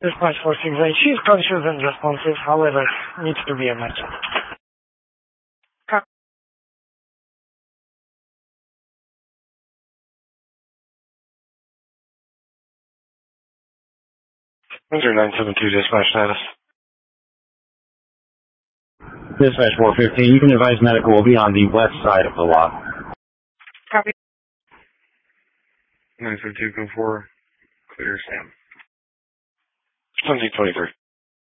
Dispatch 468, she's conscious and responsive, however, needs to be a match. 972 dispatch status. Dispatch 415, you can advise medical will be on the west side of the lot. Copy. 972, go for clear Sam. 1723.